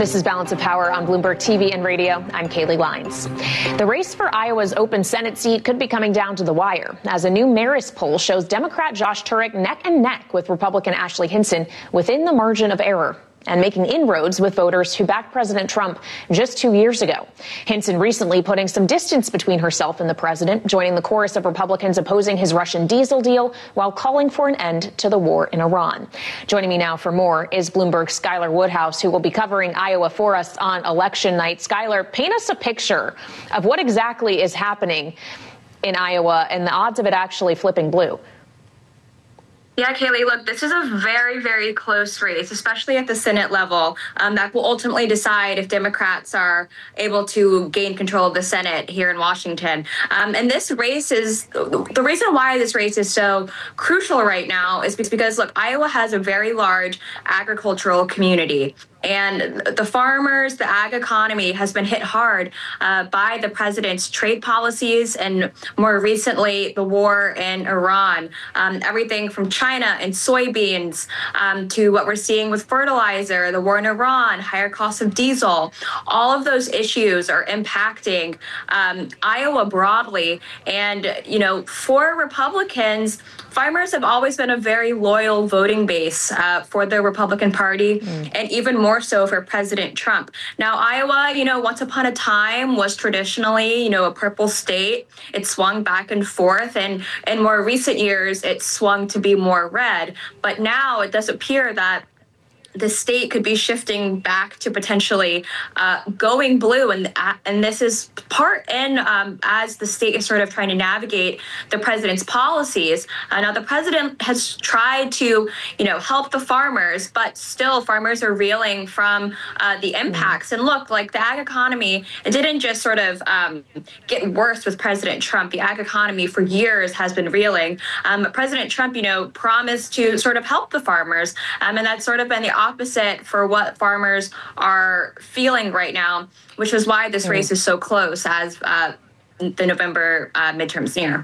This is Balance of Power on Bloomberg TV and radio. I'm Kaylee Lines. The race for Iowa's open Senate seat could be coming down to the wire, as a new Marist poll shows Democrat Josh Turek neck and neck with Republican Ashley Hinson within the margin of error, and making inroads with voters who backed President Trump just 2 years ago. Hinson recently putting some distance between herself and the president, joining the chorus of Republicans opposing his Russian diesel deal while calling for an end to the war in Iran. Joining me now for more is Bloomberg's Skylar Woodhouse, who will be covering Iowa for us on election night. Skylar, paint us a picture of what exactly is happening in Iowa and the odds of it actually flipping blue. Yeah, Kaylee, look, this is a very, very close race, especially at the Senate level, that will ultimately decide if Democrats are able to gain control of the Senate here in Washington. And this race is, the reason why this race is so crucial right now is because, look, Iowa has a very large agricultural community. And the farmers, the ag economy has been hit hard by the president's trade policies and more recently the war in Iran. Everything from China and soybeans to what we're seeing with fertilizer, the war in Iran, higher costs of diesel. All of those issues are impacting Iowa broadly. And, you know, for Republicans, farmers have always been a very loyal voting base for the Republican Party, and even more so for President Trump. Now, Iowa, you know, once upon a time was traditionally, you know, a purple state. It swung back and forth, and in more recent years, it swung to be more red. But now it does appear that the state could be shifting back to potentially going blue. And this is part in as the state is sort of trying to navigate the president's policies. Now, the president has tried to, you know, help the farmers, but still farmers are reeling from the impacts. And look, like the ag economy, it didn't just sort of get worse with President Trump. The ag economy for years has been reeling. President Trump, you know, promised to sort of help the farmers. And that's sort of been the opposite for what farmers are feeling right now, which is why this race is so close as the November midterms near.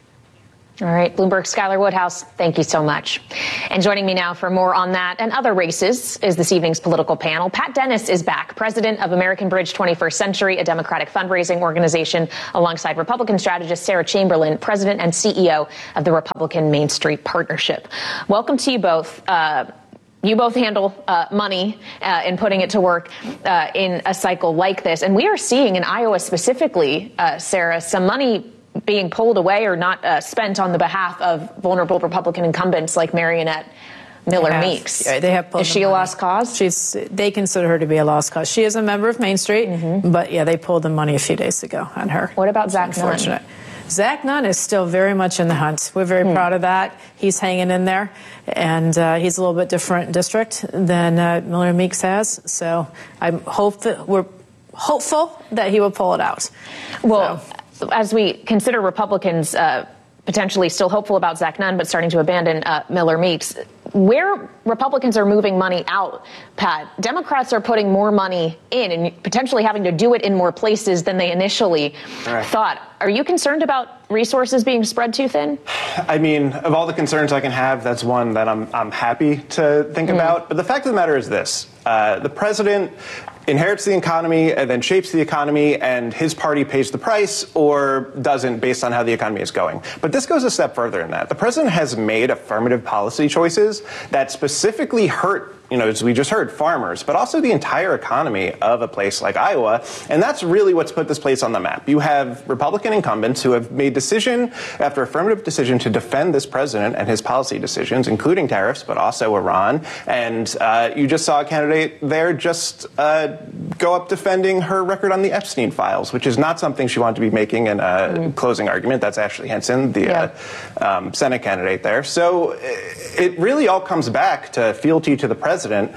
All right, Bloomberg's Skylar Woodhouse, thank you so much. And joining me now for more on that and other races is this evening's political panel. Pat Dennis is back, president of American Bridge 21st Century, a Democratic fundraising organization, alongside Republican strategist Sarah Chamberlain, president and CEO of the Republican Main Street Partnership. Welcome to you both. You both handle money and putting it to work in a cycle like this. And we are seeing in Iowa specifically, Sarah, some money being pulled away or not spent on the behalf of vulnerable Republican incumbents like Marionette Miller Meeks. Yeah, they have pulled Is she a lost cause? They consider her to be a lost cause. She is a member of Main Street, but yeah, they pulled the money a few days ago on her. What about Zach Nunn? Zach Nunn is still very much in the hunt. We're very proud of that. He's hanging in there, and he's a little bit different district than Miller Meeks has. So we're hopeful that he will pull it out. Well, as we consider Republicans potentially still hopeful about Zach Nunn, but starting to abandon Miller Meeks, where Republicans are moving money out, Pat, Democrats are putting more money in and potentially having to do it in more places than they initially thought. Are you concerned about resources being spread too thin? I mean, of all the concerns I can have, that's one that I'm happy to think about. But the fact of the matter is this. The president inherits the economy and then shapes the economy, and his party pays the price or doesn't based on how the economy is going. But this goes a step further than that. The president has made affirmative policy choices that specifically hurt, you know, as we just heard, farmers, but also the entire economy of a place like Iowa. And that's really what's put this place on the map. You have Republican incumbents who have made decision after affirmative decision to defend this president and his policy decisions, including tariffs, but also Iran. And you just saw a candidate there just go up defending her record on the Epstein files, which is not something she wanted to be making in a closing argument. That's Ashley Hinson, the Senate candidate there. So it really all comes back to fealty to the president,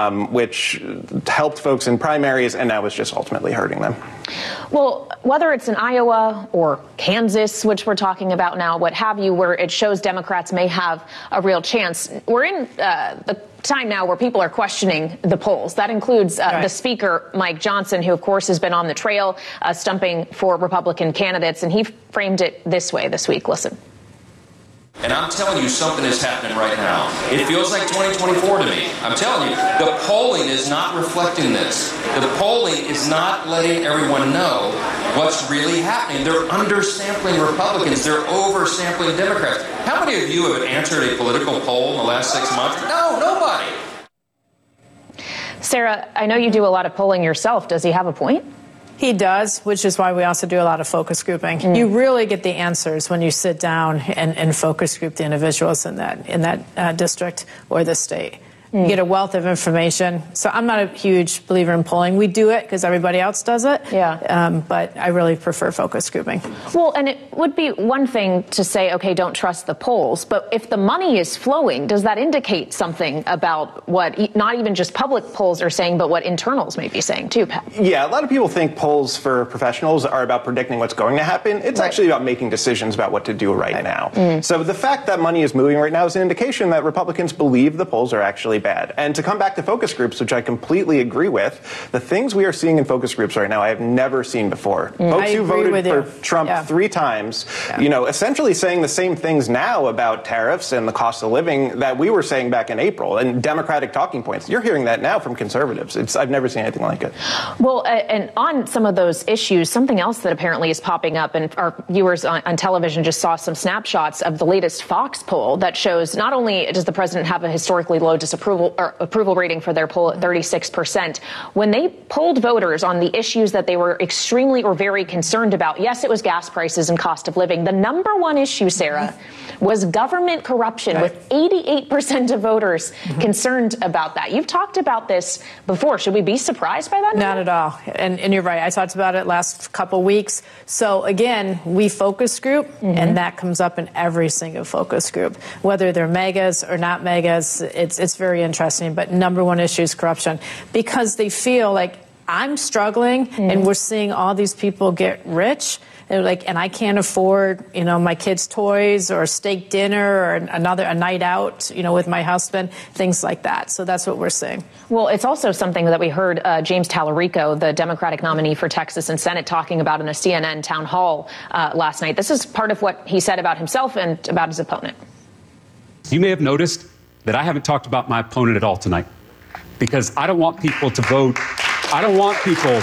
which helped folks in primaries and now is just ultimately hurting them. Well, whether it's in Iowa or Kansas, which we're talking about now, what have you, where it shows Democrats may have a real chance, we're in the time now where people are questioning the polls. That includes the Speaker, Mike Johnson, who, of course, has been on the trail stumping for Republican candidates. And he framed it this way this week. Listen. And I'm telling you, something is happening right now. It feels like 2024 to me. I'm telling you, the polling is not reflecting this. The polling is not letting everyone know what's really happening. They're undersampling Republicans. They're oversampling Democrats. How many of you have answered a political poll in the last 6 months? No, nobody. Sarah, I know you do a lot of polling yourself. Does he have a point? He does, which is why we also do a lot of focus grouping. You really get the answers when you sit down and focus group the individuals in that district or the state. You get a wealth of information. So I'm not a huge believer in polling. We do it because everybody else does it. Yeah. But I really prefer focus grouping. Well, and it would be one thing to say, okay, don't trust the polls. But if the money is flowing, does that indicate something about what not even just public polls are saying, but what internals may be saying too, Pat? Yeah, a lot of people think polls for professionals are about predicting what's going to happen. It's actually about making decisions about what to do right now. So the fact that money is moving right now is an indication that Republicans believe the polls are actually bad. And to come back to focus groups, which I completely agree with, the things we are seeing in focus groups right now I have never seen before. Folks who voted for Trump 3 times, essentially saying the same things now about tariffs and the cost of living that we were saying back in April, and Democratic talking points. You're hearing that now from conservatives. I've never seen anything like it. Well, and on some of those issues, something else that apparently is popping up, and our viewers on television just saw some snapshots of the latest Fox poll that shows not only does the president have a historically low approval rating for their poll at 36%, when they polled voters on the issues that they were extremely or very concerned about, yes, it was gas prices and cost of living. The number one issue, Sarah, was government corruption, with 88% of voters concerned about that. You've talked about this before. Should we be surprised by that? Not at all. And you're right. I talked about it last couple weeks. So again, we focus group, and that comes up in every single focus group, whether they're megas or not megas. It's very interesting. But number one issue is corruption, because they feel like I'm struggling and we're seeing all these people get rich. And I can't afford, my kids' toys or a steak dinner or a night out, with my husband, things like that. So that's what we're seeing. Well, it's also something that we heard James Tallarico, the Democratic nominee for Texas and Senate, talking about in a CNN town hall last night. This is part of what he said about himself and about his opponent. You may have noticed that I haven't talked about my opponent at all tonight, because I don't want people to vote. I don't want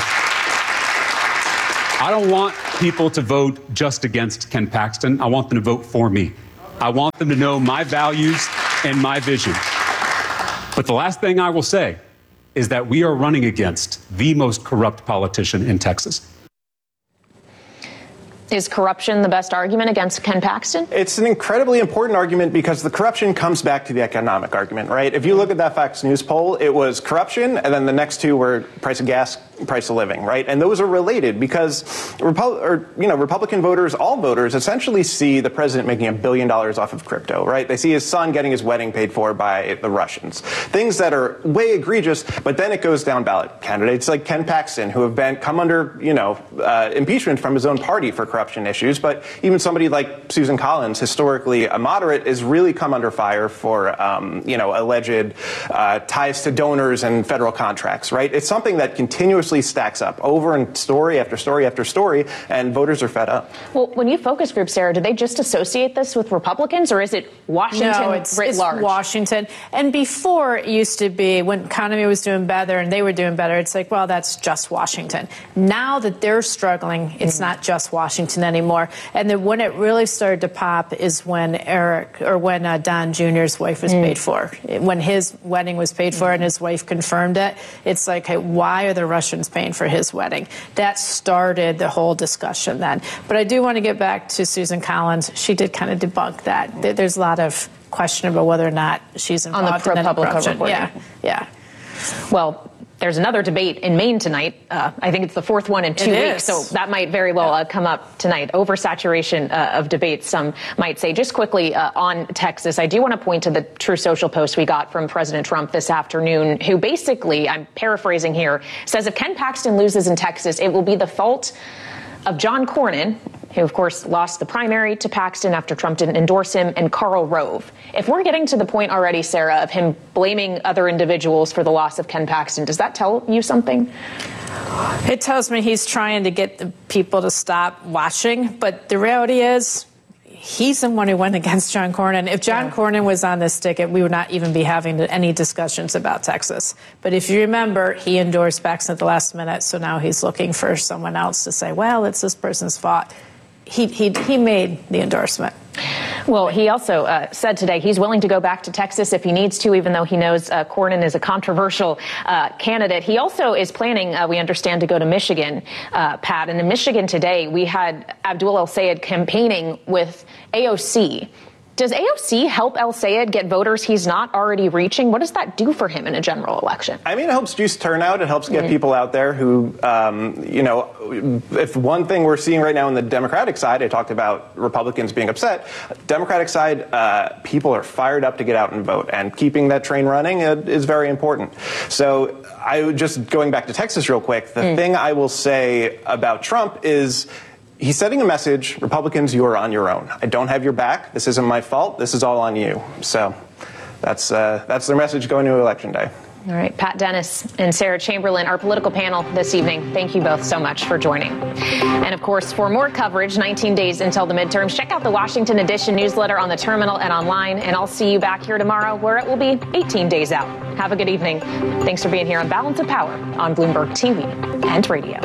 people to vote just against Ken Paxton. I want them to vote for me. I want them to know my values and my vision. But the last thing I will say is that we are running against the most corrupt politician in Texas. Is corruption the best argument against Ken Paxton? It's an incredibly important argument because the corruption comes back to the economic argument, right? If you look at that Fox News poll, it was corruption, and then the next two were price of gas, price of living, right? And those are related because Republican voters, all voters, essentially see the president making $1 billion off of crypto, right? They see his son getting his wedding paid for by the Russians. Things that are way egregious, but then it goes down ballot. Candidates like Ken Paxton, who have come under, impeachment from his own party for corruption issues, but even somebody like Susan Collins, historically a moderate, has really come under fire for, alleged ties to donors and federal contracts, right? It's something that continuously stacks up over and story after story after story, and voters are fed up. Well, when you focus group, Sarah, do they just associate this with Republicans, or is it Washington it's large? Washington. And before, it used to be when economy was doing better and they were doing better, it's like, well, that's just Washington. Now that they're struggling, it's not just Washington anymore. And then when it really started to pop is when Don Jr.'s wife was paid for. When his wedding was paid for and his wife confirmed it, it's like, hey, why are the Russians paying for his wedding? That started the whole discussion then. But I do want to get back to Susan Collins. She did kind of debunk that. There's a lot of question about whether or not she's involved in any corruption. Yeah. Well, there's another debate in Maine tonight. I think it's the fourth one in 2 weeks, so that might very well come up tonight. Oversaturation of debates, some might say. Just quickly on Texas, I do want to point to the True Social post we got from President Trump this afternoon, who basically, I'm paraphrasing here, says if Ken Paxton loses in Texas, it will be the fault of John Cornyn, who, of course, lost the primary to Paxton after Trump didn't endorse him, and Karl Rove. If we're getting to the point already, Sarah, of him blaming other individuals for the loss of Ken Paxton, does that tell you something? It tells me he's trying to get the people to stop watching, but the reality is He's the one who went against John Cornyn. If John Cornyn was on this ticket, we would not even be having any discussions about Texas. But if you remember, he endorsed Baxter at the last minute, so now he's looking for someone else to say, well, it's this person's fault. He made the endorsement. Well, he also said today he's willing to go back to Texas if he needs to, even though he knows Cornyn is a controversial candidate. He also is planning, we understand, to go to Michigan, Pat. And in Michigan today, we had Abdul El-Sayed campaigning with AOC. Does AOC help El-Sayed get voters he's not already reaching? What does that do for him in a general election? I mean, it helps juice turnout. It helps get people out there who, if one thing we're seeing right now on the Democratic side, I talked about Republicans being upset. Democratic side, people are fired up to get out and vote, and keeping that train running is very important. So just going back to Texas real quick, the thing I will say about Trump is, he's sending a message, Republicans, you are on your own. I don't have your back. This isn't my fault. This is all on you. So that's their message going to Election Day. All right, Pat Dennis and Sarah Chamberlain, our political panel this evening. Thank you both so much for joining. And of course, for more coverage, 19 days until the midterms, check out the Washington Edition newsletter on the terminal and online. And I'll see you back here tomorrow, where it will be 18 days out. Have a good evening. Thanks for being here on Balance of Power on Bloomberg TV and radio.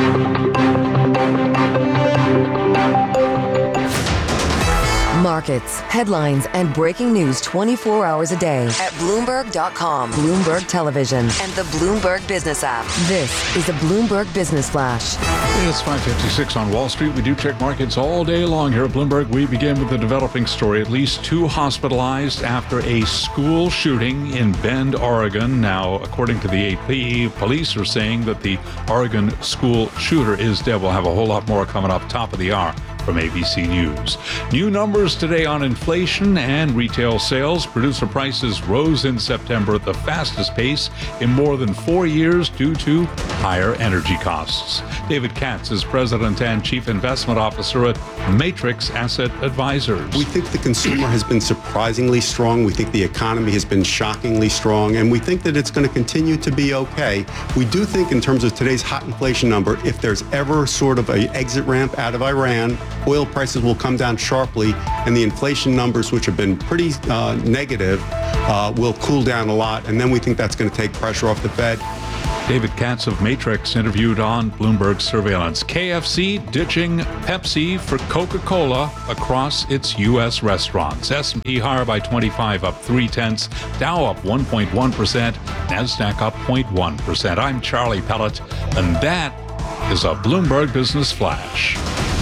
Markets, headlines, and breaking news 24 hours a day at Bloomberg.com, Bloomberg Television, and the Bloomberg Business app. This is a Bloomberg Business Flash. It's 5:56 on Wall Street. We do check markets all day long here at Bloomberg. We begin with the developing story. At least 2 hospitalized after a school shooting in Bend, Oregon. Now, according to the AP, police are saying that the Oregon school shooter is dead. We'll have a whole lot more coming up top of the hour from ABC News. New numbers today on inflation and retail sales. Producer prices rose in September at the fastest pace in more than 4 years due to higher energy costs. David Katz is President and Chief Investment Officer at Matrix Asset Advisors. We think the consumer has been surprisingly strong. We think the economy has been shockingly strong, and we think that it's going to continue to be okay. We do think in terms of today's hot inflation number, if there's ever sort of an exit ramp out of Iran, oil prices will come down sharply, and the inflation numbers, which have been pretty negative, will cool down a lot, and then we think that's going to take pressure off the Fed. David Katz of Matrix interviewed on Bloomberg Surveillance. KFC ditching Pepsi for Coca-Cola across its U.S. restaurants. S&P higher by 25, up 0.3. Dow up 1.1%. NASDAQ up 0.1%. I'm Charlie Pellet, and that is a Bloomberg Business Flash.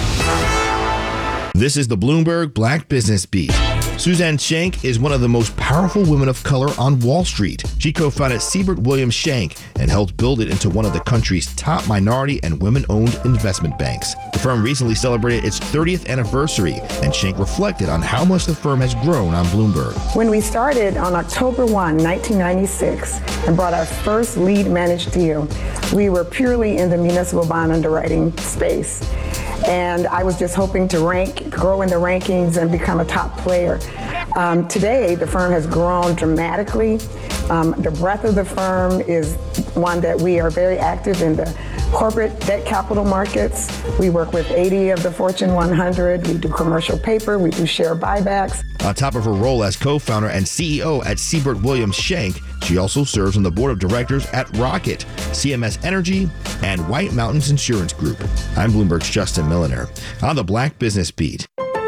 This is the Bloomberg Black Business Beat. Suzanne Shank is one of the most powerful women of color on Wall Street. She co-founded Siebert Williams Shank and helped build it into one of the country's top minority and women-owned investment banks. The firm recently celebrated its 30th anniversary, and Shank reflected on how much the firm has grown on Bloomberg. When we started on October 1, 1996, and brought our first lead managed deal, we were purely in the municipal bond underwriting space. And I was just hoping to grow in the rankings and become a top player. Today, the firm has grown dramatically. The breadth of the firm is one that we are very active in the corporate debt capital markets. We work with 80 of the Fortune 100. We do commercial paper. We do share buybacks. On top of her role as co-founder and CEO at Siebert Williams Shank, she also serves on the board of directors at Rocket, CMS Energy, and White Mountains Insurance Group. I'm Bloomberg's Justin Milliner on the Black Business Beat.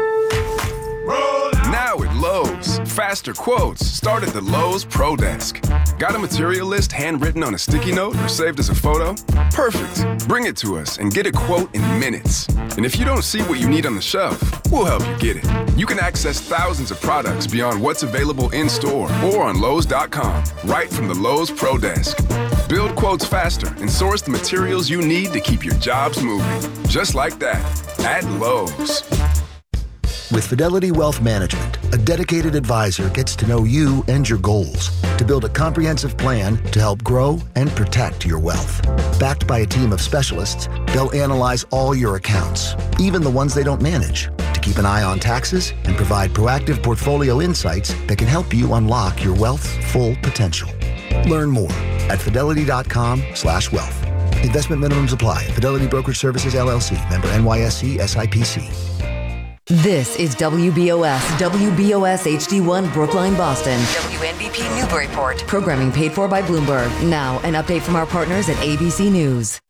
Now at Lowe's, faster quotes start at the Lowe's Pro Desk. Got a material list handwritten on a sticky note or saved as a photo? Perfect. Bring it to us and get a quote in minutes. And if you don't see what you need on the shelf, we'll help you get it. You can access thousands of products beyond what's available in store or on Lowe's.com, right from the Lowe's Pro Desk. Build quotes faster and source the materials you need to keep your jobs moving. Just like that, at Lowe's. With Fidelity Wealth Management, a dedicated advisor gets to know you and your goals to build a comprehensive plan to help grow and protect your wealth. Backed by a team of specialists, they'll analyze all your accounts, even the ones they don't manage, to keep an eye on taxes and provide proactive portfolio insights that can help you unlock your wealth's full potential. Learn more at fidelity.com/wealth. Investment minimums apply. Fidelity Brokerage Services, LLC. Member NYSE SIPC. This is WBOS HD1 Brookline, Boston. WNBP Newburyport. Programming paid for by Bloomberg. Now, an update from our partners at ABC News.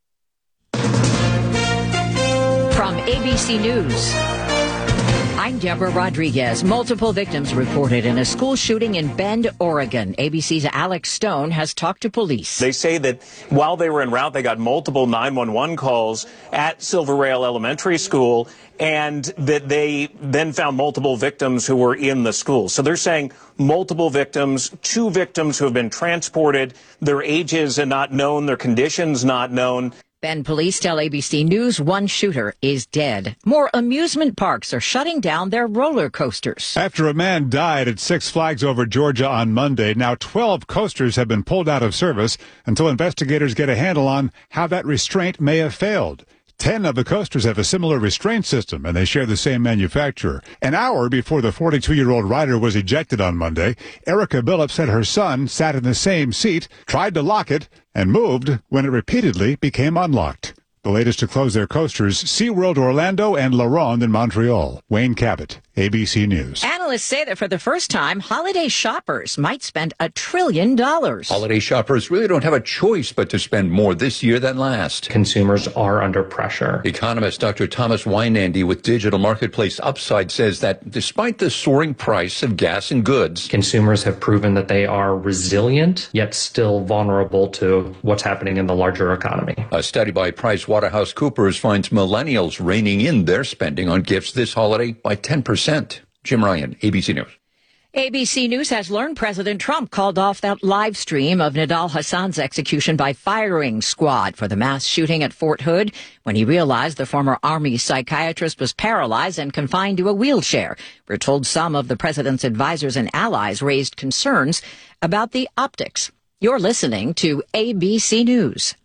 From ABC News, I'm Deborah Rodriguez. Multiple victims reported in a school shooting in Bend, Oregon. ABC's Alex Stone has talked to police. They say that while they were en route, they got multiple 911 calls at Silver Rail Elementary School, and that they then found multiple victims who were in the school. So they're saying multiple victims, 2 victims who have been transported, their ages are not known, their conditions not known. Bend police tell ABC News 1 shooter is dead. More amusement parks are shutting down their roller coasters. After a man died at Six Flags Over Georgia on Monday, now 12 coasters have been pulled out of service until investigators get a handle on how that restraint may have failed. 10 of the coasters have a similar restraint system, and they share the same manufacturer. An hour before the 42-year-old rider was ejected on Monday, Erica Billups said her son sat in the same seat, tried to lock it, and moved when it repeatedly became unlocked. The latest to close their coasters, SeaWorld Orlando and La Ronde in Montreal. Wayne Cabot, ABC News. Analysts say that for the first time, holiday shoppers might spend $1 trillion. Holiday shoppers really don't have a choice but to spend more this year than last. Consumers are under pressure. Economist Dr. Thomas Weinandy with Digital Marketplace Upside says that despite the soaring price of gas and goods, consumers have proven that they are resilient, yet still vulnerable to what's happening in the larger economy. A study by PricewaterhouseCoopers finds millennials reining in their spending on gifts this holiday by 10%. Jim Ryan, ABC News. ABC News has learned President Trump called off that live stream of Nidal Hassan's execution by firing squad for the mass shooting at Fort Hood when he realized the former Army psychiatrist was paralyzed and confined to a wheelchair. We're told some of the president's advisors and allies raised concerns about the optics. You're listening to ABC News.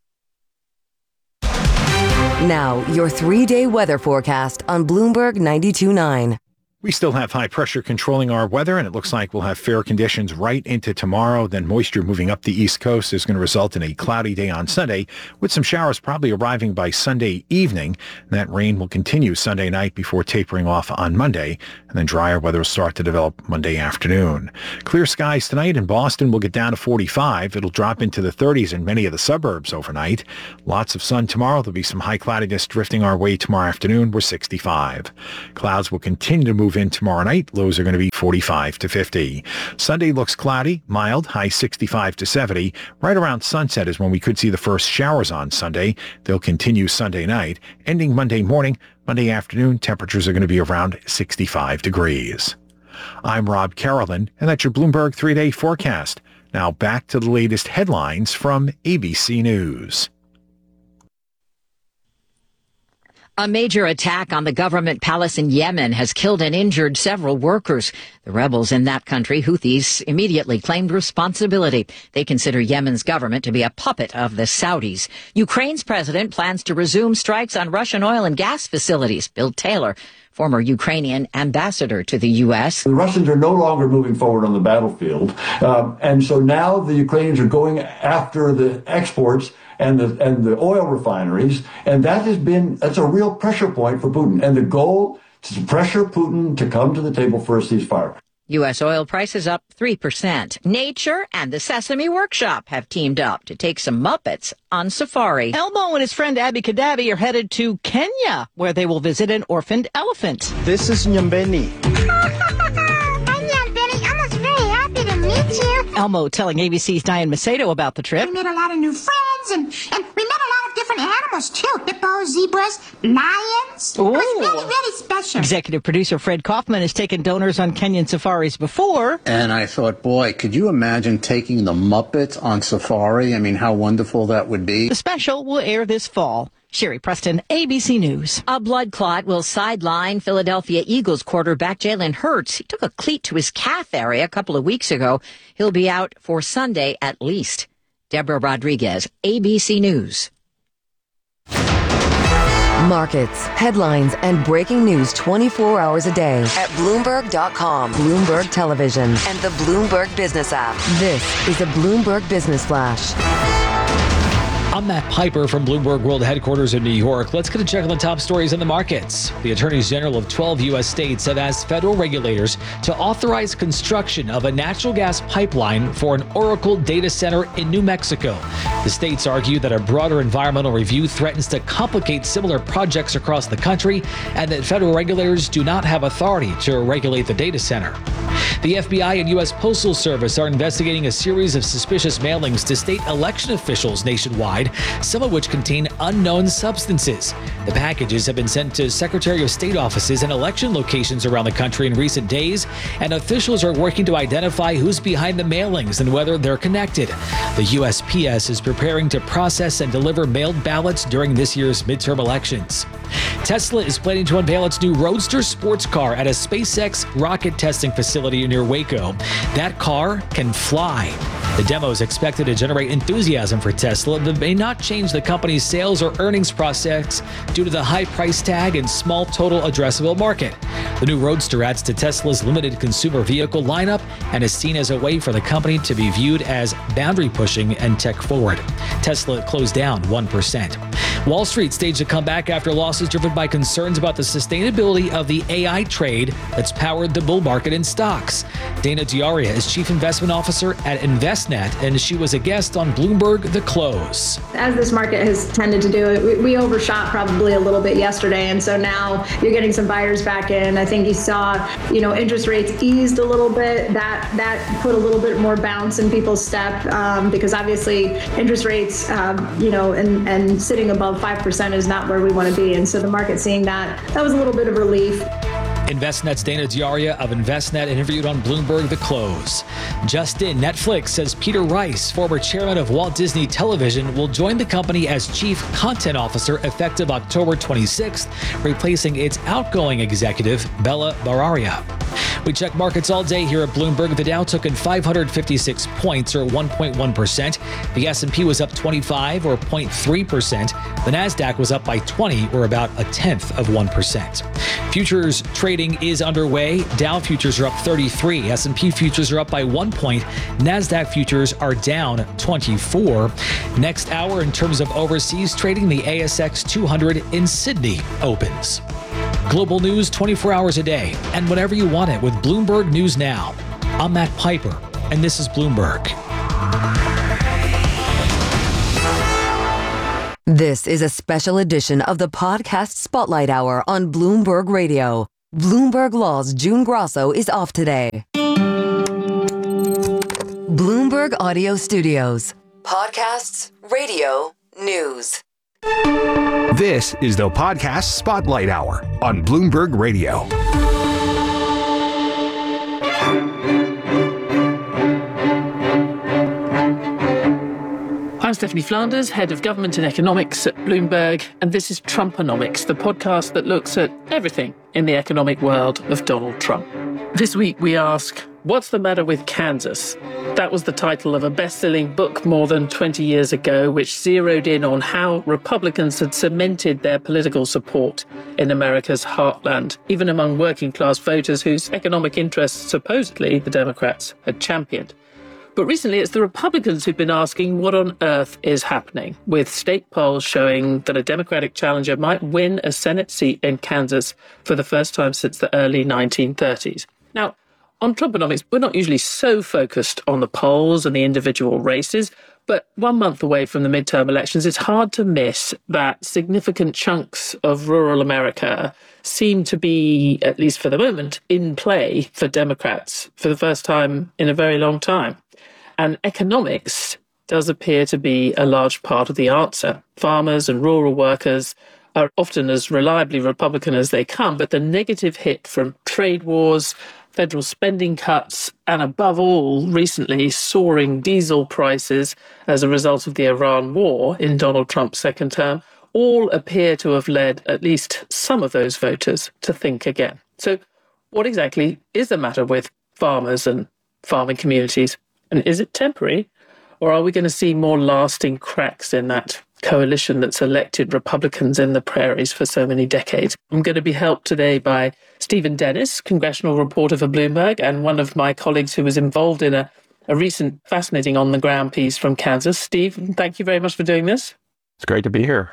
Now, your 3-day weather forecast on Bloomberg 92.9. We still have high pressure controlling our weather, and it looks like we'll have fair conditions right into tomorrow. Then moisture moving up the East Coast is going to result in a cloudy day on Sunday, with some showers probably arriving by Sunday evening. And that rain will continue Sunday night before tapering off on Monday, and then drier weather will start to develop Monday afternoon. Clear skies tonight in Boston will get down to 45. It'll drop into the 30s in many of the suburbs overnight. Lots of sun tomorrow. There'll be some high cloudiness drifting our way tomorrow afternoon. We're 65. Clouds will continue to move in tomorrow night. Lows are going to be 45 to 50. Sunday looks cloudy, mild, high 65 to 70. Right around sunset is when we could see the first showers on Sunday. They'll continue Sunday night. Ending Monday morning, Monday afternoon, temperatures are going to be around 65 degrees. I'm Rob Carolyn, and that's your Bloomberg 3-day forecast. Now back to the latest headlines from ABC News. A major attack on the government palace in Yemen has killed and injured several workers. The rebels in that country, Houthis, immediately claimed responsibility. They consider Yemen's government to be a puppet of the Saudis. Ukraine's president plans to resume strikes on Russian oil and gas facilities. Bill Taylor, former Ukrainian ambassador to the U.S. The Russians are no longer moving forward on the battlefield. And so now the Ukrainians are going after the exports and the oil refineries. And that's a real pressure point for Putin. And the goal is to pressure Putin to come to the table for a ceasefire. U.S. oil prices up 3%. Nature and the Sesame Workshop have teamed up to take some Muppets on safari. Elmo and his friend Abby Kadabi are headed to Kenya, where they will visit an orphaned elephant. This is Nyambeni. Elmo telling ABC's Diane Macedo about the trip. We made a lot of new friends, and we met a lot of different animals, too. Hippos, zebras, lions. Ooh. It was really, really special. Executive producer Fred Kaufman has taken donors on Kenyan safaris before. And I thought, boy, could you imagine taking the Muppets on safari? I mean, how wonderful that would be. The special will air this fall. Sherry Preston, ABC News. A blood clot will sideline Philadelphia Eagles quarterback Jalen Hurts. He took a cleat to his calf area a couple of weeks ago. He'll be out for Sunday at least. Deborah Rodriguez, ABC News. Markets, headlines, and breaking news 24 hours a day at Bloomberg.com, Bloomberg Television, and the Bloomberg Business app. This is a Bloomberg Business Flash. I'm Matt Piper from Bloomberg World Headquarters in New York. Let's get a check on the top stories in the markets. The attorneys general of 12 U.S. states have asked federal regulators to authorize construction of a natural gas pipeline for an Oracle data center in New Mexico. The states argue that a broader environmental review threatens to complicate similar projects across the country and that federal regulators do not have authority to regulate the data center. The FBI and U.S. Postal Service are investigating a series of suspicious mailings to state election officials nationwide, some of which contain unknown substances. The packages have been sent to Secretary of State offices and election locations around the country in recent days, and officials are working to identify who's behind the mailings and whether they're connected. The USPS is preparing to process and deliver mailed ballots during this year's midterm elections. Tesla is planning to unveil its new Roadster sports car at a SpaceX rocket testing facility near Waco. That car can fly. The demo is expected to generate enthusiasm for Tesla, but may not change the company's sales or earnings prospects due to the high price tag and small total addressable market. The new Roadster adds to Tesla's limited consumer vehicle lineup and is seen as a way for the company to be viewed as boundary pushing and tech forward. Tesla closed down 1%. Wall Street staged a comeback after losses driven by concerns about the sustainability of the AI trade that's powered the bull market in stocks. Dana Diaria is Chief Investment Officer at Envestnet, and she was a guest on Bloomberg The Close. As this market has tended to do, we overshot probably a little bit yesterday, and so now you're getting some buyers back in. I think you saw, interest rates eased a little bit. That put a little bit more bounce in people's step because obviously interest rates, and sitting above 5% is not where we want to be, and so the market seeing that was a little bit of relief. Envestnet's Dana Diaria of Envestnet interviewed on Bloomberg The Close. Just in, Netflix says Peter Rice, former chairman of Walt Disney Television, will join the company as chief content officer effective October 26th, replacing its outgoing executive, Bella Bajaria. We check markets all day here at Bloomberg. The Dow took in 556 points, or 1.1%. The S&P was up 25, or 0.3%. The Nasdaq was up by 20, or about 0.1%. Futures trading is underway. Dow futures are up 33. S&P futures are up by 1 point. Nasdaq futures are down 24. Next hour, in terms of overseas trading, the ASX 200 in Sydney opens. Global news 24 hours a day and whenever you want it with Bloomberg News Now. I'm Matt Piper, and this is Bloomberg. This is a special edition of the Podcast Spotlight Hour on Bloomberg Radio. Bloomberg Law's June Grosso is off today. Bloomberg Audio Studios. Podcasts, radio, news. This is the Podcast Spotlight Hour on Bloomberg Radio. I'm Stephanie Flanders, Head of Government and Economics at Bloomberg, and this is Trumponomics, the podcast that looks at everything in the economic world of Donald Trump. This week we ask, what's the matter with Kansas? That was the title of a best-selling book more than 20 years ago, which zeroed in on how Republicans had cemented their political support in America's heartland, even among working-class voters whose economic interests, supposedly, the Democrats had championed. But recently, it's the Republicans who've been asking what on earth is happening, with state polls showing that a Democratic challenger might win a Senate seat in Kansas for the first time since the early 1930s. Now, on Trumponomics, we're not usually so focused on the polls and the individual races, but 1 month away from the midterm elections, it's hard to miss that significant chunks of rural America seem to be, at least for the moment, in play for Democrats for the first time in a very long time. And economics does appear to be a large part of the answer. Farmers and rural workers are often as reliably Republican as they come, but the negative hit from trade wars, federal spending cuts, and above all, recently soaring diesel prices as a result of the Iran war in Donald Trump's second term, all appear to have led at least some of those voters to think again. So what exactly is the matter with farmers and farming communities? And is it temporary, or are we going to see more lasting cracks in that coalition that's elected Republicans in the prairies for so many decades? I'm going to be helped today by Stephen Dennis, congressional reporter for Bloomberg, and one of my colleagues who was involved in a recent fascinating on-the-ground piece from Kansas. Steve, thank you very much for doing this. It's great to be here.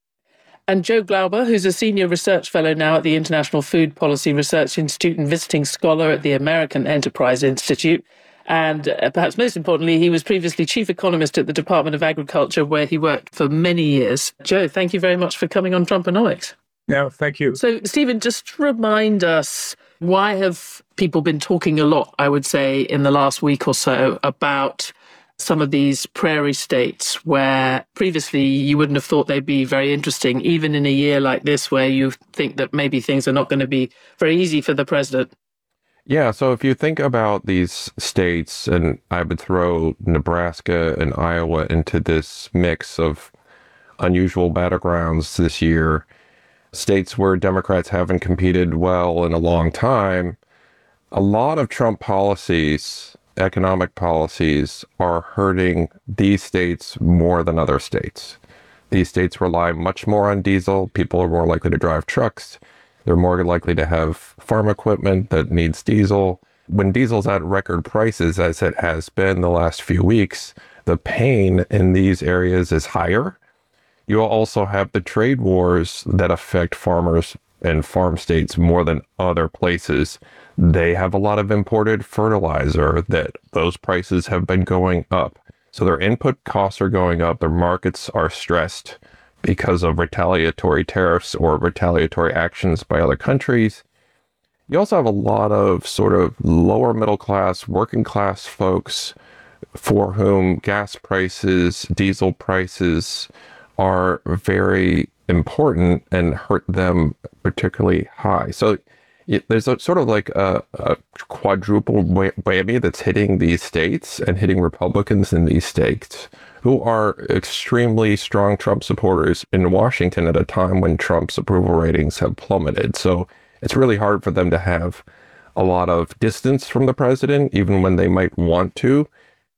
And Joe Glauber, who's a senior research fellow now at the International Food Policy Research Institute and visiting scholar at the American Enterprise Institute. And perhaps most importantly, he was previously chief economist at the Department of Agriculture, where he worked for many years. Joe, thank you very much for coming on Trumponomics. Yeah, thank you. So, Stephen, just remind us, why have people been talking a lot, I would say, in the last week or so about some of these prairie states where previously you wouldn't have thought they'd be very interesting, even in a year like this where you think that maybe things are not going to be very easy for the president? Yeah, so if you think about these states, and I would throw Nebraska and Iowa into this mix of unusual battlegrounds this year, states where Democrats haven't competed well in a long time, a lot of Trump policies, economic policies, are hurting these states more than other states. These states rely much more on diesel. People are more likely to drive trucks. They're more likely to have farm equipment that needs diesel. When diesel's at record prices, as it has been the last few weeks, the pain in these areas is higher. You also have the trade wars that affect farmers and farm states more than other places. They have a lot of imported fertilizer that those prices have been going up. So their input costs are going up. Their markets are stressed because of retaliatory tariffs or retaliatory actions by other countries. You also have a lot of sort of lower middle class, working class folks for whom gas prices, diesel prices are very important and hurt them particularly high. So there's a sort of like a quadruple whammy that's hitting these states and hitting Republicans in these states who are extremely strong Trump supporters in Washington at a time when Trump's approval ratings have plummeted. So it's really hard for them to have a lot of distance from the president, even when they might want to.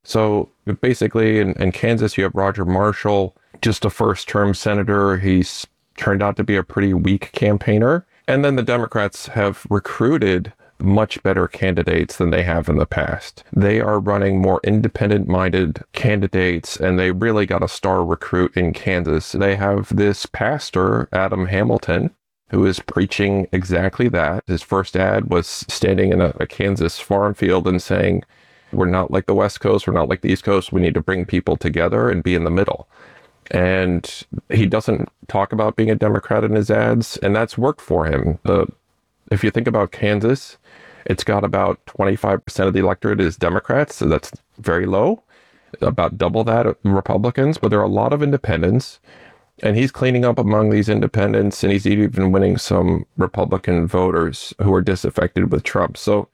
So basically in Kansas, you have Roger Marshall, just a first-term senator. He's turned out to be a pretty weak campaigner. And then the Democrats have recruited much better candidates than they have in the past. They are running more independent-minded candidates, and they really got a star recruit in Kansas. They have this pastor, Adam Hamilton, who is preaching exactly that. His first ad was standing in a Kansas farm field and saying, we're not like the West Coast, we're not like the East Coast, we need to bring people together and be in the middle. And he doesn't talk about being a Democrat in his ads, and that's worked for him. If you think about Kansas, it's got about 25% of the electorate is Democrats, so that's very low, about double that Republicans, but there are a lot of independents, and he's cleaning up among these independents, and he's even winning some Republican voters who are disaffected with Trump. So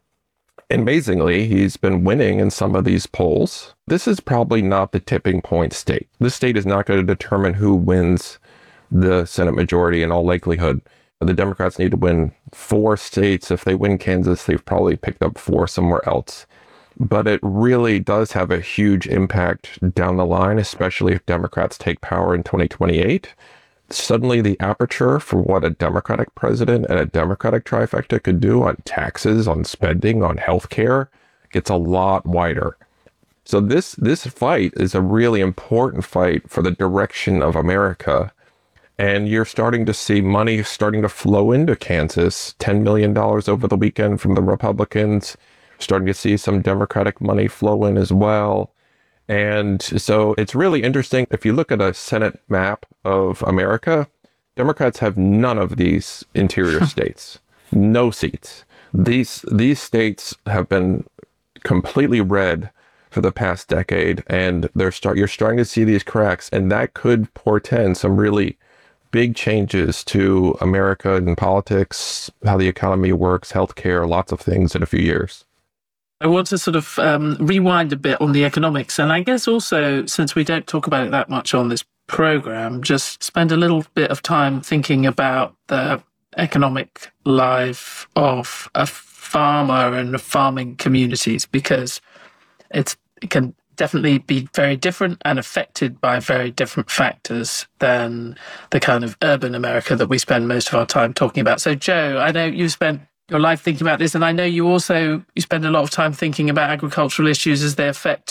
amazingly, he's been winning in some of these polls. This is probably not the tipping point state. This state is not going to determine who wins the Senate majority in all likelihood. The Democrats need to win 4 states. If they win Kansas, they've probably picked up 4 somewhere else. But it really does have a huge impact down the line, especially if Democrats take power in 2028. Suddenly the aperture for what a Democratic president and a Democratic trifecta could do on taxes, on spending, on healthcare gets a lot wider. So this fight is a really important fight for the direction of America. And you're starting to see money starting to flow into Kansas, $10 million over the weekend from the Republicans, starting to see some Democratic money flow in as well. And so it's really interesting. If you look at a Senate map of America, Democrats have none of these interior states, no seats. These states have been completely red for the past decade, and you're starting to see these cracks, and that could portend some really big changes to America and politics, how the economy works, healthcare, lots of things in a few years. I want to sort of rewind a bit on the economics. And I guess also, since we don't talk about it that much on this program, just spend a little bit of time thinking about the economic life of a farmer and farming communities, because it can definitely be very different and affected by very different factors than the kind of urban America that we spend most of our time talking about. So, Joe, I know you spent your life thinking about this, and I know you spend a lot of time thinking about agricultural issues as they affect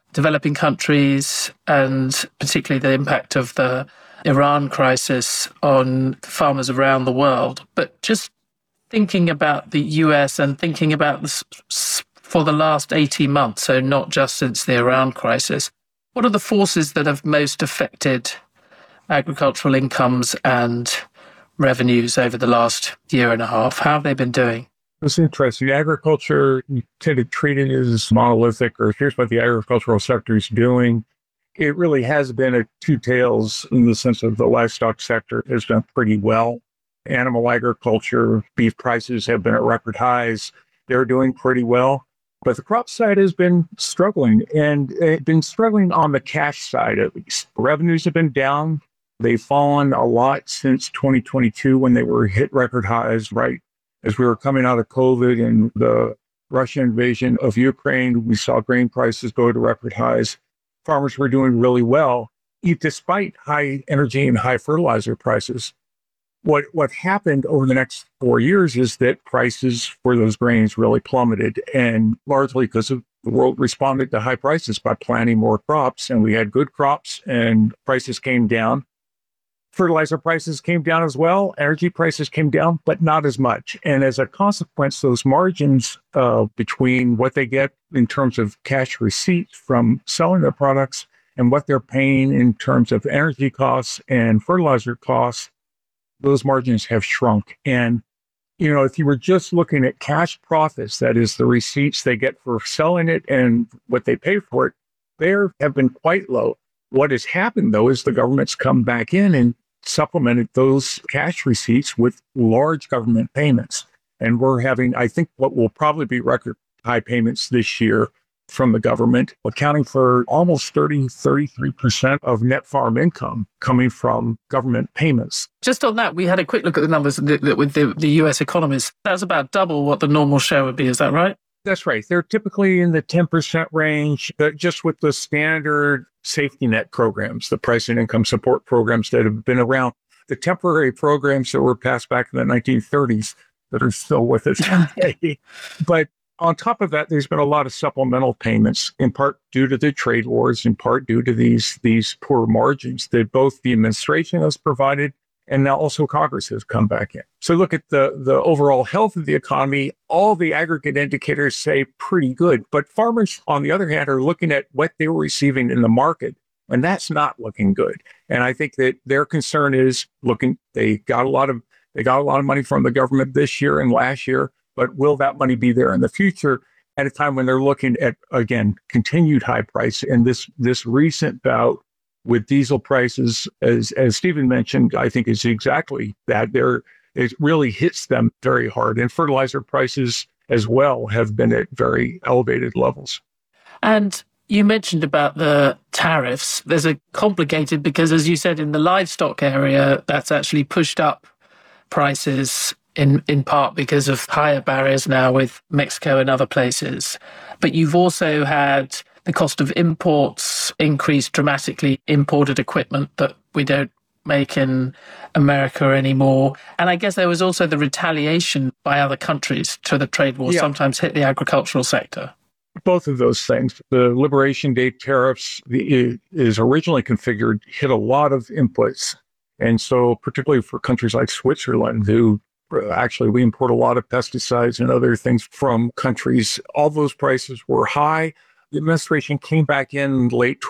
developing countries and particularly the impact of the Iran crisis on farmers around the world. But just thinking about the US and thinking about this for the last 18 months, so not just since the Iran crisis, what are the forces that have most affected agricultural incomes and revenues over the last year and a half? How have they been doing? It's interesting. Agriculture, you tend to treat it as monolithic, or here's what the agricultural sector is doing. It really has been a two tails in the sense of the livestock sector has done pretty well. Animal agriculture, beef prices have been at record highs. They're doing pretty well. But the crop side has been struggling, and it's been struggling on the cash side at least. Revenues have been down. They've fallen a lot since 2022 when they were hit record highs, right? As we were coming out of COVID and the Russian invasion of Ukraine, we saw grain prices go to record highs. Farmers were doing really well, despite high energy and high fertilizer prices. What happened over the next 4 years is that prices for those grains really plummeted, and largely because of the world responded to high prices by planting more crops, and we had good crops and prices came down. Fertilizer prices came down as well. Energy prices came down, but not as much. And as a consequence, those margins between what they get in terms of cash receipts from selling their products and what they're paying in terms of energy costs and fertilizer costs, those margins have shrunk. And, if you were just looking at cash profits, that is the receipts they get for selling it and what they pay for it, they have been quite low. What has happened, though, is the government's come back in and supplemented those cash receipts with large government payments. And we're having, I think, what will probably be record high payments this year from the government, accounting for almost 33% of net farm income coming from government payments. Just on that, we had a quick look at the numbers with the US economists. That's about double what the normal share would be. Is that right? That's right. They're typically in the 10% range, just with the standard safety net programs, the price and income support programs that have been around, the temporary programs that were passed back in the 1930s that are still with us today. But on top of that, there's been a lot of supplemental payments, in part due to the trade wars, in part due to these poor margins that both the administration has provided and now also Congress has come back in. So look at the overall health of the economy. All the aggregate indicators say pretty good, but farmers, on the other hand, are looking at what they were receiving in the market, and that's not looking good. And I think that their concern is they got a lot of money from the government this year and last year, but will that money be there in the future at a time when they're looking at, again, continued high price and this recent bout with diesel prices, as Stephen mentioned, I think is exactly that. It really hits them very hard. And fertilizer prices as well have been at very elevated levels. And you mentioned about the tariffs. There's a complicated, because as you said, in the livestock area, that's actually pushed up prices in part because of higher barriers now with Mexico and other places. But you've also had the cost of imports increased dramatically, imported equipment that we don't make in America anymore. And I guess there was also the retaliation by other countries to the trade war, sometimes hit the agricultural sector. Both of those things. The Liberation Day tariffs is originally configured, hit a lot of inputs. And so particularly for countries like Switzerland, who actually we import a lot of pesticides and other things from countries, all those prices were high. The administration came back in late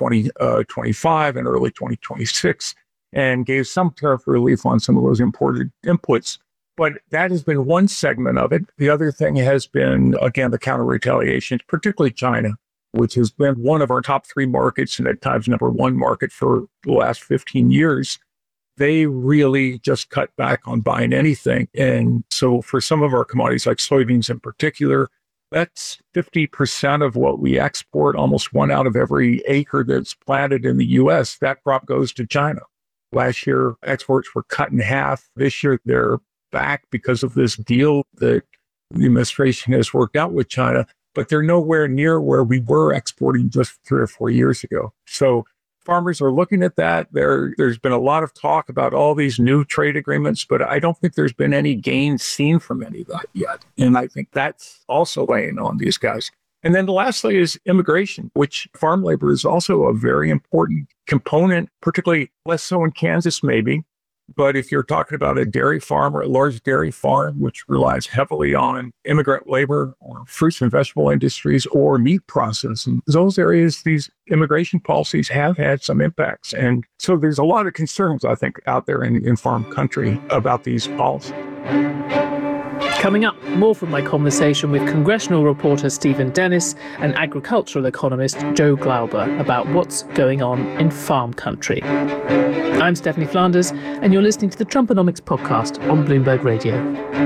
2025 and early 2026 and gave some tariff relief on some of those imported inputs. But that has been one segment of it. The other thing has been, again, the counter retaliation, particularly China, which has been one of our top three markets and at times number one market for the last 15 years. They really just cut back on buying anything. And so for some of our commodities, like soybeans in particular, that's 50% of what we export. Almost 1 out of every acre that's planted in the U.S., that crop goes to China. Last year, exports were cut in half. This year, they're back because of this deal that the administration has worked out with China, but they're nowhere near where we were exporting just 3 or 4 years ago. So farmers are looking at that. There's been a lot of talk about all these new trade agreements, but I don't think there's been any gains seen from any of that yet. And I think that's also weighing on these guys. And then the last thing is immigration, which farm labor is also a very important component, particularly less so in Kansas, maybe. But if you're talking about a dairy farm or a large dairy farm, which relies heavily on immigrant labor or fruits and vegetable industries or meat processing, those areas, these immigration policies have had some impacts. And so there's a lot of concerns, I think, out there in farm country about these policies. Coming up, more from my conversation with congressional reporter Stephen Dennis and agricultural economist Joe Glauber about what's going on in farm country. I'm Stephanie Flanders, and you're listening to the Trumponomics podcast on Bloomberg Radio.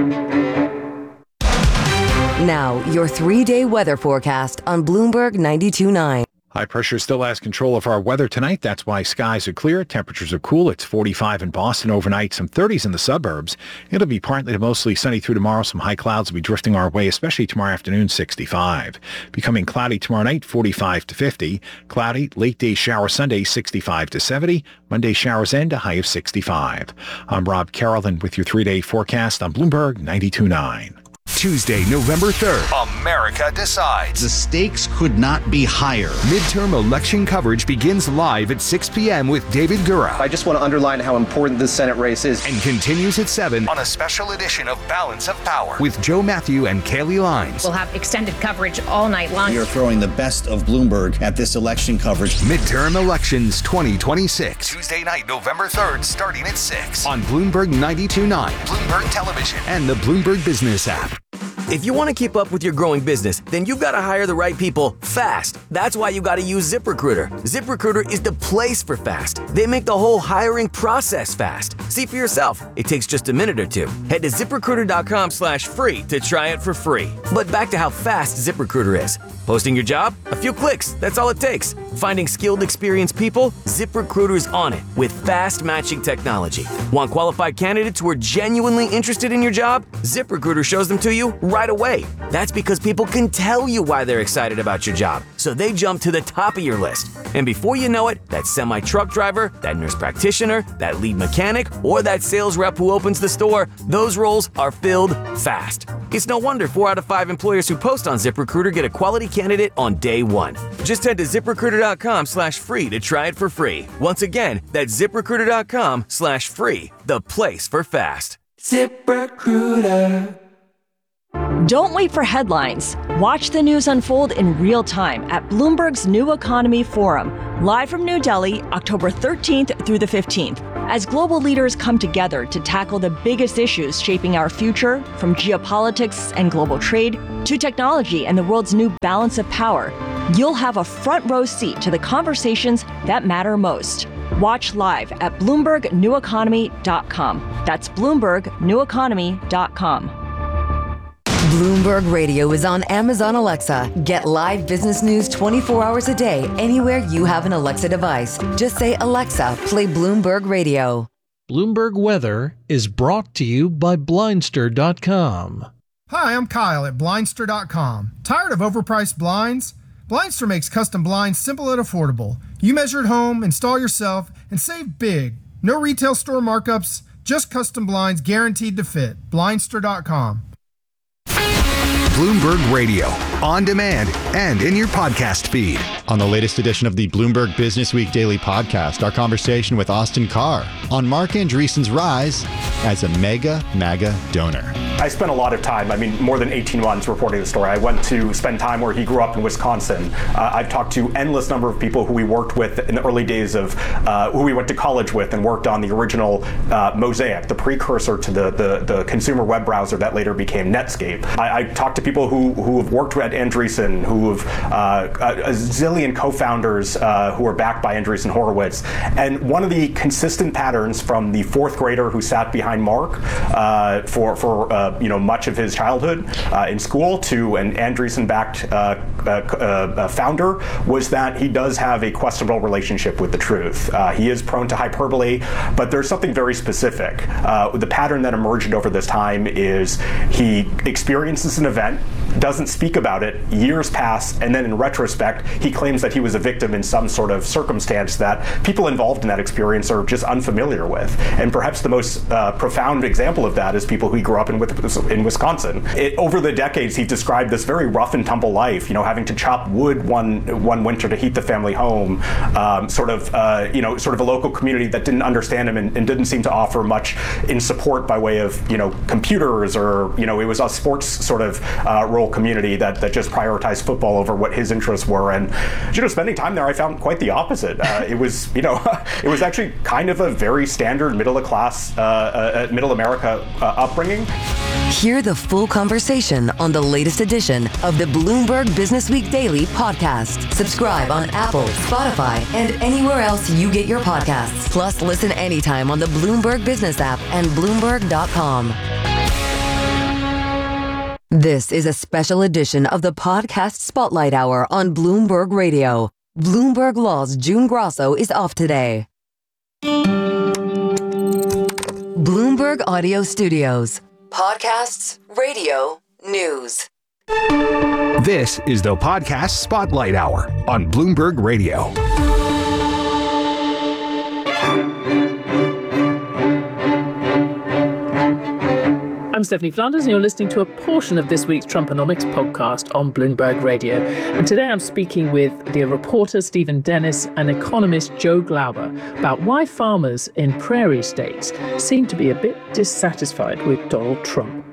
Now, your 3-day weather forecast on Bloomberg 92.9. High pressure still has control of our weather tonight. That's why skies are clear. Temperatures are cool. It's 45 in Boston overnight, some 30s in the suburbs. It'll be partly to mostly sunny through tomorrow. Some high clouds will be drifting our way, especially tomorrow afternoon, 65. Becoming cloudy tomorrow night, 45 to 50. Cloudy, late day shower Sunday, 65 to 70. Monday showers end, a high of 65. I'm Rob Carrollton with your 3-day forecast on Bloomberg 92.9. Tuesday, November 3rd, America decides. The stakes could not be higher. Midterm election coverage begins live at 6 p.m. with David Gura. I just want to underline how important this Senate race is. And continues at 7 on a special edition of Balance of Power with Joe Matthew and Kaylee Lines. We'll have extended coverage all night long. We are throwing the best of Bloomberg at this election coverage. Midterm elections 2026. Tuesday night, November 3rd, starting at 6 on Bloomberg 92.9, Bloomberg Television, and the Bloomberg Business app. If you want to keep up with your growing business, then you've got to hire the right people fast. That's why you got to use ZipRecruiter. ZipRecruiter is the place for fast. They make the whole hiring process fast. See for yourself. It takes just a minute or two. Head to ZipRecruiter.com/free to try it for free. But back to how fast ZipRecruiter is. Posting your job? A few clicks. That's all it takes. Finding skilled, experienced people? ZipRecruiter's on it with fast matching technology. Want qualified candidates who are genuinely interested in your job? ZipRecruiter shows them to you right away. That's because people can tell you why they're excited about your job, so they jump to the top of your list. And before you know it, that semi-truck driver, that nurse practitioner, that lead mechanic, or that sales rep who opens the store, those roles are filled fast. It's no wonder 4 out of 5 employers who post on ZipRecruiter get a quality candidate on day one. Just head to ZipRecruiter.com/free to try it for free. Once again, that's ZipRecruiter.com/free, the place for fast. ZipRecruiter. Don't wait for headlines. Watch the news unfold in real time at Bloomberg's New Economy Forum, live from New Delhi, October 13th through the 15th. As global leaders come together to tackle the biggest issues shaping our future, from geopolitics and global trade to technology and the world's new balance of power, you'll have a front row seat to the conversations that matter most. Watch live at BloombergNewEconomy.com. That's BloombergNewEconomy.com. Bloomberg Radio is on Amazon Alexa. Get live business news 24 hours a day, anywhere you have an Alexa device. Just say, Alexa, play Bloomberg Radio. Bloomberg Weather is brought to you by Blindster.com. Hi, I'm Kyle at Blindster.com. Tired of overpriced blinds? Blindster makes custom blinds simple and affordable. You measure at home, install yourself, and save big. No retail store markups, just custom blinds guaranteed to fit. Blindster.com. Bloomberg Radio, on demand and in your podcast feed. On the latest edition of the Bloomberg Business Week Daily Podcast, our conversation with Austin Carr on Mark Andreessen's rise as a MAGA donor. I spent a lot of time, more than 18 months reporting the story. I went to spend time where he grew up in Wisconsin. I've talked to endless number of people who we worked with in the early days of, who we went to college with and worked on the original Mosaic, the precursor to the consumer web browser that later became Netscape. I talked to people who have worked at Andreessen, who have a zillion co-founders who are backed by Andreessen Horowitz. And one of the consistent patterns from the fourth grader who sat behind Mark for much of his childhood in school to an Andreessen-backed founder was that he does have a questionable relationship with the truth. He is prone to hyperbole, but there's something very specific. The pattern that emerged over this time is he experiences an event, doesn't speak about it. Years pass, and then in retrospect, he claims that he was a victim in some sort of circumstance that people involved in that experience are just unfamiliar with. And perhaps the most profound example of that is people who grew up in Wisconsin. Over the decades, he described this very rough and tumble life, having to chop wood one winter to heat the family home, sort of a local community that didn't understand him and didn't seem to offer much in support by way of, computers or, it was a sports sort of rural community that just prioritized football over what his interests were. And, spending time there, I found quite the opposite. It was, it was actually kind of a very standard middle America upbringing. Hear the full conversation on the latest edition of the Bloomberg Business Week Daily podcast. Subscribe on Apple, Spotify, and anywhere else you get your podcasts. Plus, listen anytime on the Bloomberg Business app and Bloomberg.com. This is a special edition of the Podcast Spotlight Hour on Bloomberg Radio. Bloomberg Law's June Grosso is off today. Bloomberg Audio Studios. Podcasts, radio, news. This is the Podcast Spotlight Hour on Bloomberg Radio. I'm Stephanie Flanders, and you're listening to a portion of this week's Trumponomics podcast on Bloomberg Radio. And today I'm speaking with the reporter Stephen Dennis and economist Joe Glauber about why farmers in prairie states seem to be a bit dissatisfied with Donald Trump.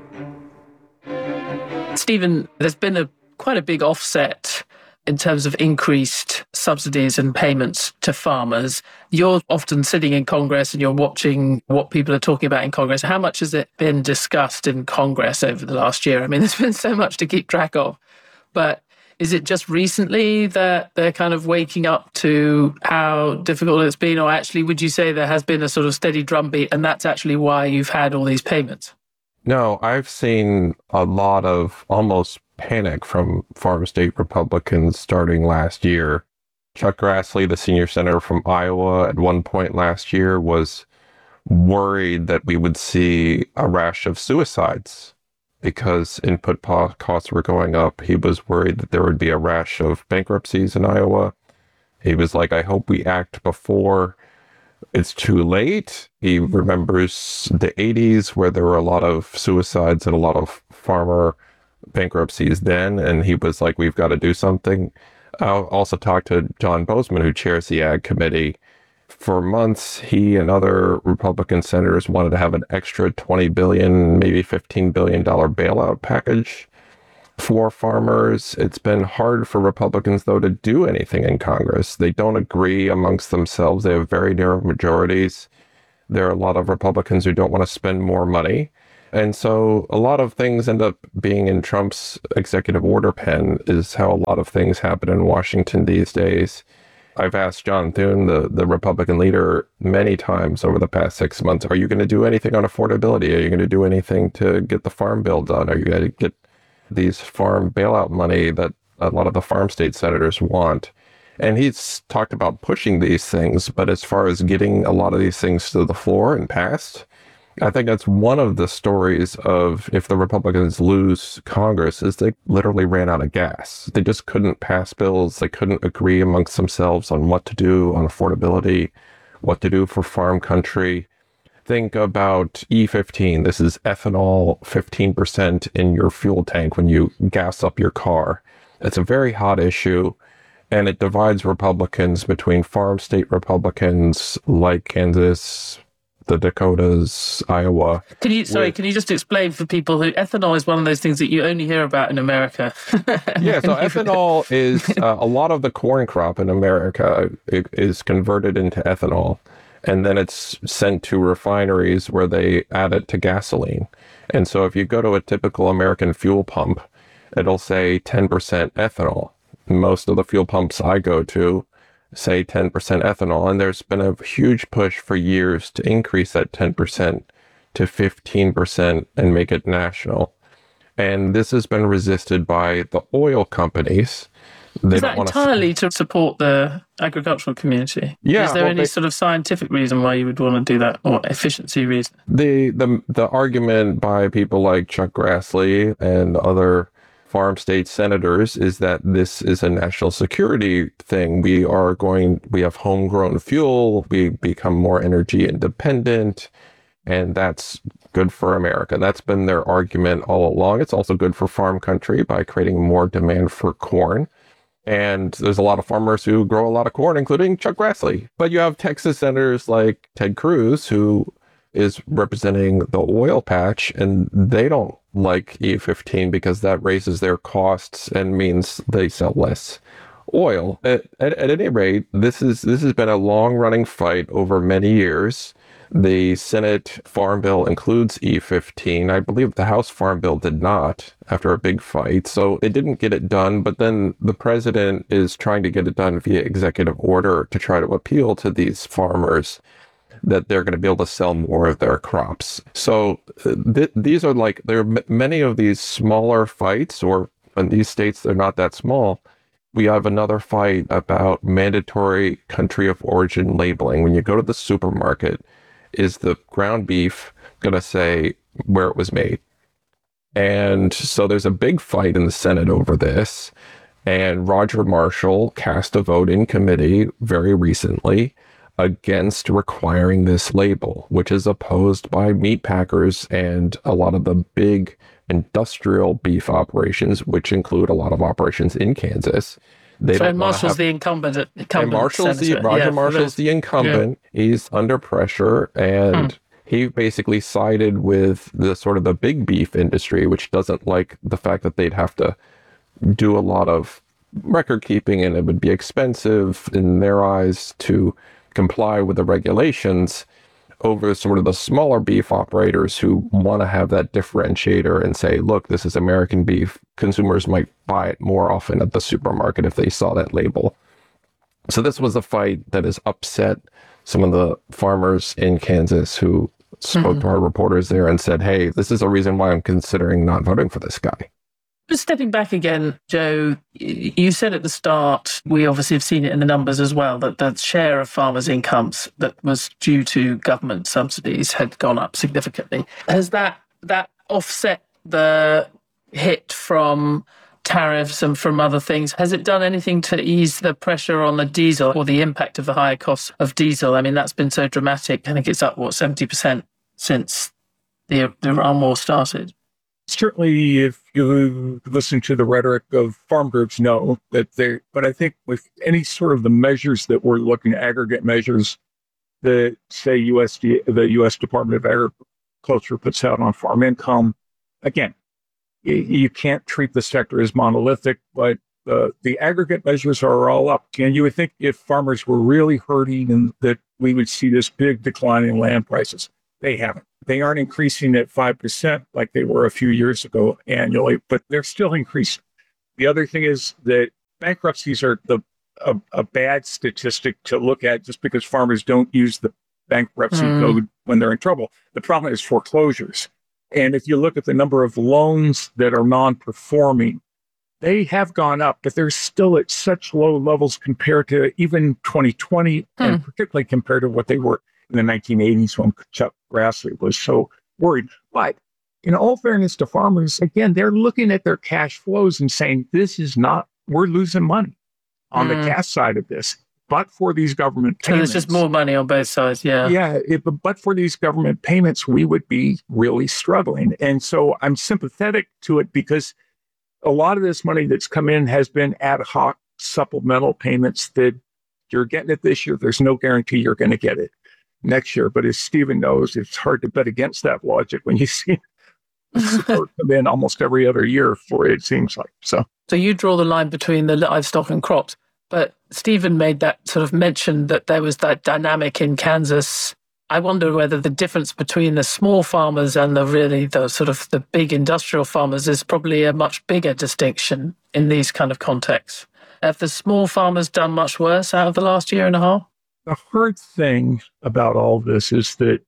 Stephen, there's been quite a big offset in terms of increased subsidies and payments to farmers. You're often sitting in Congress and you're watching what people are talking about in Congress. How much has it been discussed in Congress over the last year? I mean, there's been so much to keep track of. But is it just recently that they're kind of waking up to how difficult it's been? Or actually, would you say there has been a sort of steady drumbeat and that's actually why you've had all these payments? No, I've seen a lot of almost panic from farm state Republicans starting last year. Chuck Grassley, the senior senator from Iowa, at one point last year was worried that we would see a rash of suicides because input costs were going up. He was worried that there would be a rash of bankruptcies in Iowa. He was like, I hope we act before it's too late. He remembers the 80s where there were a lot of suicides and a lot of farmer bankruptcies then, and he was like, we've got to do something. I also talked to John Bozeman, who chairs the Ag Committee. For months, he and other Republican senators wanted to have an extra $20 billion, maybe $15 billion bailout package for farmers. It's been hard for Republicans, though, to do anything in Congress. They don't agree amongst themselves. They have very narrow majorities. There are a lot of Republicans who don't want to spend more money. And so a lot of things end up being in Trump's executive order pen is how a lot of things happen in Washington these days. I've asked John Thune, the Republican leader, many times over the past 6 months, are you going to do anything on affordability? Are you going to do anything to get the farm bill done? Are you going to get these farm bailout money that a lot of the farm state senators want? And he's talked about pushing these things, but as far as getting a lot of these things to the floor and passed, I think that's one of the stories of if the Republicans lose Congress is they literally ran out of gas. They just couldn't pass bills. They couldn't agree amongst themselves on what to do on affordability, what to do for farm country. Think about E15. This is ethanol 15% in your fuel tank when you gas up your car. It's a very hot issue, and it divides Republicans between farm state Republicans like Kansas, the Dakotas, Iowa. Can you just explain for people who ethanol is one of those things that you only hear about in America? Yeah, so ethanol is a lot of the corn crop in America is converted into ethanol, and then it's sent to refineries where they add it to gasoline. And so if you go to a typical American fuel pump, it'll say 10% ethanol. Most of the fuel pumps I go to say 10% ethanol, and there's been a huge push for years to increase that 10% to 15% and make it national. And this has been resisted by the oil companies. Is that entirely to support the agricultural community? Yeah. Is there any sort of scientific reason why you would want to do that, or efficiency reason? The argument by people like Chuck Grassley and other farm state senators is that this is a national security thing. We have homegrown fuel, we become more energy independent, and that's good for America. That's been their argument all along. It's also good for farm country by creating more demand for corn. And there's a lot of farmers who grow a lot of corn, including Chuck Grassley. But you have Texas senators like Ted Cruz, who is representing the oil patch, and they don't like E15 because that raises their costs and means they sell less oil. At any rate, this has been a long-running fight over many years. The Senate Farm Bill includes E15. I believe the House Farm Bill did not, after a big fight. So it didn't get it done, but then the president is trying to get it done via executive order to try to appeal to these farmers that they're going to be able to sell more of their crops. So these are there are many of these smaller fights, or in these states, they're not that small. We have another fight about mandatory country of origin labeling. When you go to the supermarket, is the ground beef going to say where it was made? And so there's a big fight in the Senate over this. And Roger Marshall cast a vote in committee very recently against requiring this label, which is opposed by meat packers and a lot of the big industrial beef operations, which include a lot of operations in Kansas. Marshall's the incumbent. Roger Marshall's the incumbent. Yeah. He's under pressure, and he basically sided with the sort of the big beef industry, which doesn't like the fact that they'd have to do a lot of record keeping, and it would be expensive in their eyes to comply with the regulations, over sort of the smaller beef operators who want to have that differentiator and say, look, this is American beef. Consumers might buy it more often at the supermarket if they saw that label. So this was a fight that has upset some of the farmers in Kansas who spoke to our reporters there and said, hey, this is a reason why I'm considering not voting for this guy. Just stepping back again, Joe, you said at the start, we obviously have seen it in the numbers as well, that the share of farmers' incomes that was due to government subsidies had gone up significantly. Has that offset the hit from tariffs and from other things? Has it done anything to ease the pressure on the diesel or the impact of the higher costs of diesel? I mean, that's been so dramatic. I think it's up, 70% since the Iran war started. Certainly, if you listen to the rhetoric of farm groups, know that but I think with any sort of the measures that we're looking at, aggregate measures that say the U.S. Department of Agriculture puts out on farm income, again, you can't treat the sector as monolithic, but the aggregate measures are all up. And you would think if farmers were really hurting and that we would see this big decline in land prices. They haven't. They aren't increasing at 5% like they were a few years ago annually, but they're still increasing. The other thing is that bankruptcies are a bad statistic to look at just because farmers don't use the bankruptcy code when they're in trouble. The problem is foreclosures. And if you look at the number of loans that are non-performing, they have gone up, but they're still at such low levels compared to even 2020, and particularly compared to what they were in the 1980s when Chuck Grassley was so worried. But in all fairness to farmers, again, they're looking at their cash flows and saying, we're losing money on the cash side of this. But for these government payments. So there's just more money on both sides, yeah. Yeah, but for these government payments, we would be really struggling. And so I'm sympathetic to it because a lot of this money that's come in has been ad hoc supplemental payments that you're getting it this year. There's no guarantee you're going to get it next year. But as Stephen knows, it's hard to bet against that logic when you see support come in almost every other year for it seems like. So you draw the line between the livestock and crops. But Stephen made that sort of mention that there was that dynamic in Kansas. I wonder whether the difference between the small farmers and the big industrial farmers is probably a much bigger distinction in these kind of contexts. Have the small farmers done much worse out of the last year and a half? The hard thing about all this is that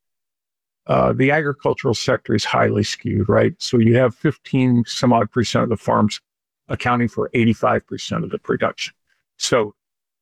the agricultural sector is highly skewed, right? So you have 15 some odd percent of the farms accounting for 85% of the production. So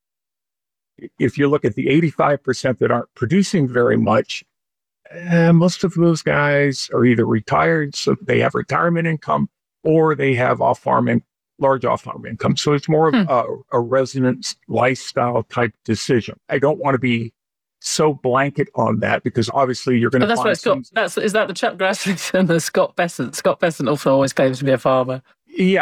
if you look at the 85% that aren't producing very much, most of those guys are either retired, so they have retirement income, or they have large off-farm income. So it's more of a residence lifestyle type decision. I don't want to be so blanket on that because obviously you're going to find is that the Chuck Grassley and the Scott Bessent? Scott Bessent also always claims to be a farmer. Yeah,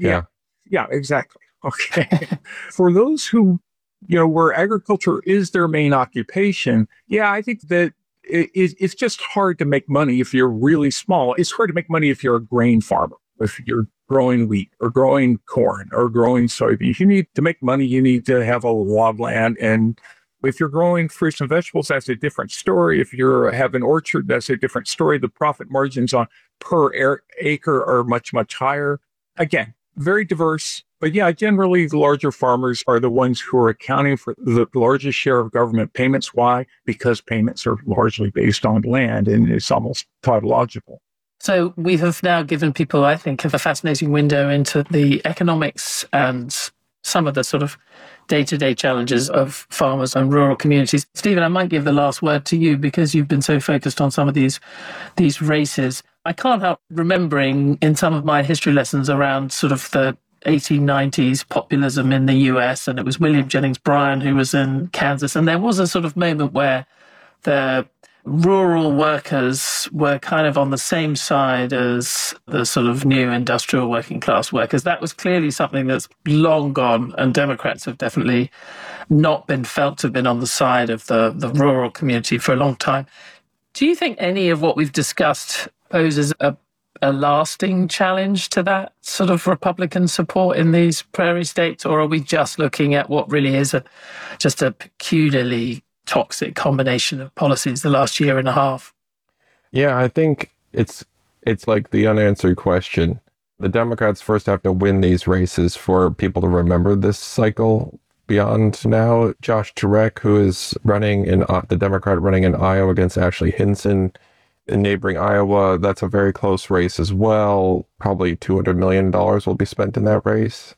exactly. Okay. For those who, where agriculture is their main occupation, I think that it's just hard to make money if you're really small. It's hard to make money if you're a grain farmer, if you're growing wheat or growing corn or growing soybeans. You need to make money. You need to have a lot of land. And if you're growing fruits and vegetables, that's a different story. If you have an orchard, that's a different story. The profit margins on per acre are much, much higher. Again, very diverse. But generally the larger farmers are the ones who are accounting for the largest share of government payments. Why? Because payments are largely based on land, and it's almost tautological. So we have now given people, I think, a fascinating window into the economics and some of the sort of day-to-day challenges of farmers and rural communities. Stephen, I might give the last word to you because you've been so focused on some of these races. I can't help remembering in some of my history lessons around sort of the 1890s populism in the US, and it was William Jennings Bryan who was in Kansas, and there was a sort of moment where the rural workers were kind of on the same side as the sort of new industrial working class workers. That was clearly something that's long gone, and Democrats have definitely not been felt to have been on the side of the rural community for a long time. Do you think any of what we've discussed poses a lasting challenge to that sort of Republican support in these prairie states, or are we just looking at what really is just a peculiarly toxic combination of policies the last year and a half? Yeah, I think it's like the unanswered question. The Democrats first have to win these races for people to remember this cycle beyond now. Josh Turek, who is the Democrat running in Iowa against Ashley Hinson in neighboring Iowa, that's a very close race as well. Probably $200 million will be spent in that race.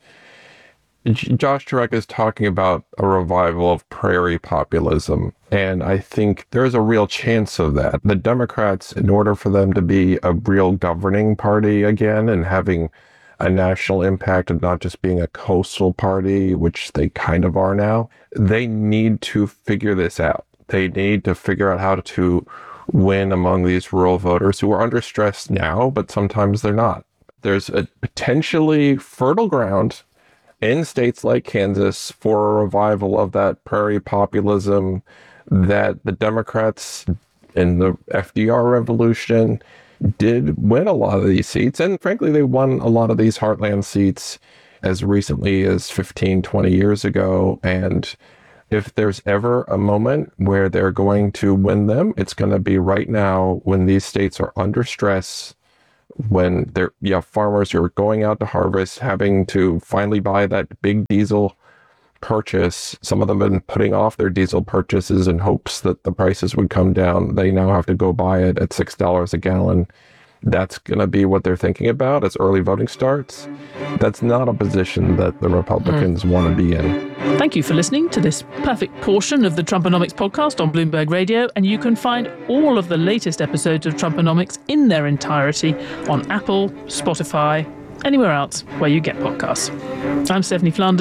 Josh Turek is talking about a revival of prairie populism, and I think there's a real chance of that. The Democrats, in order for them to be a real governing party again and having a national impact and not just being a coastal party, which they kind of are now, they need to figure this out. They need to figure out how to win among these rural voters who are under stress now, but sometimes they're not. There's a potentially fertile ground in states like Kansas for a revival of that prairie populism that the Democrats in the FDR revolution did win a lot of these seats. And frankly, they won a lot of these heartland seats as recently as 15, 20 years ago. And if there's ever a moment where they're going to win them, it's going to be right now when these states are under stress, when farmers are going out to harvest, having to finally buy that big diesel purchase. Some of them have been putting off their diesel purchases in hopes that the prices would come down. They now have to go buy it at $6 a gallon. That's going to be what they're thinking about as early voting starts. That's not a position that the Republicans want to be in. Thank you for listening to this perfect portion of the Trumponomics podcast on Bloomberg Radio, and you can find all of the latest episodes of Trumponomics in their entirety on Apple, Spotify, anywhere else where you get podcasts. I'm Stephanie Flanders.